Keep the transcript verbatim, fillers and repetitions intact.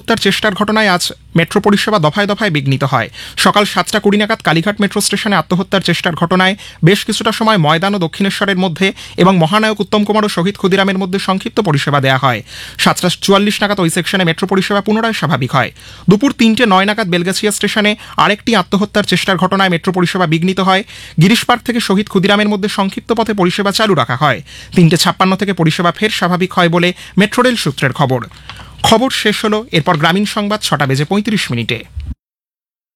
আত্মহত্যার চেষ্টার ঘটনায় আজ মেট্রো পরিষেবা দফায় দফায় বিঘ্নিত হয়। সকাল সাতটা কুড়ি নাগাদ কালীঘাট মেট্রো স্টেশনে আত্মহত্যার চেষ্টার ঘটনায় বেশ কিছুটা সময় ময়দান ও দক্ষিণেশ্বরের মধ্যে এবং মহানায়ক উত্তম কুমার ও শহীদ ক্ষুদিরামের মধ্যে সংক্ষিপ্ত পরিষেবা দেওয়া হয়। সাতটা চুয়াল্লিশ নাগাদ ওই সেকশনে মেট্রো পরিষেবা পুনরায় স্বাভাবিক হয়। দুপুর তিনটে নয় নাগাদ বেলগাছিয়া স্টেশনে আরেকটি আত্মহত্যার চেষ্টার ঘটনায় মেট্রো পরিষেবা বিঘ্নিত হয়। গিরিশ পার্ক থেকে শহীদ ক্ষুদিরামের মধ্যে সংক্ষিপ্ত পথে পরিষেবা চালু রাখা হয়। তিনটে ছাপ্পান্ন থেকে পরিষেবা ফের স্বাভাবিক হয় বলে মেট্রো রেল সূত্রের খবর। খবর শেষ হলো। এরপর গ্রামীণ সংবাদ ছটা বেজে পঁয়ত্রিশ মিনিটে।